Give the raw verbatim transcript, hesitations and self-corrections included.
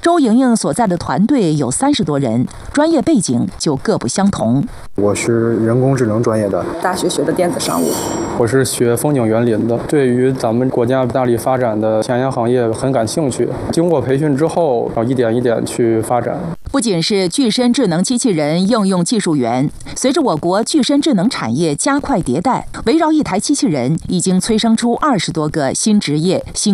周莹莹所在的团队有三十多人，专业背景就各不相同。 我是人工智能专业的， 大学学的电子商务。 我是学风景园林的，对于咱们国家大力发展的前沿行业很感兴趣。经过培训之后，要一点一点去发展。 不仅是具身智能机器人应用技术员，随着我国具身智能产业加快迭代，围绕一台机器人已经催生出二十多个新职业、新